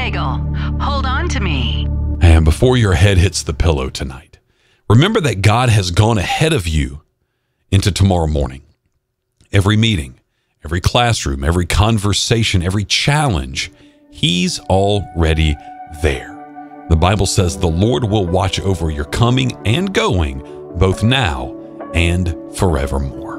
Nagel, hold on to me. And before your head hits the pillow tonight, remember that God has gone ahead of you into tomorrow morning. Every meeting, every classroom, every conversation, every challenge, He's already there. The Bible says the Lord will watch over your coming and going, both now and forevermore.